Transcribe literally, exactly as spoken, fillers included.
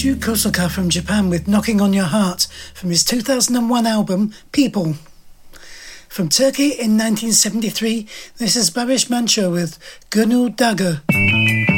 Shu Kosuka from Japan with Knocking on Your Heart from his two thousand one album People. From Turkey in nineteen seventy-three, this is Barış Manço with Gönül Dağı.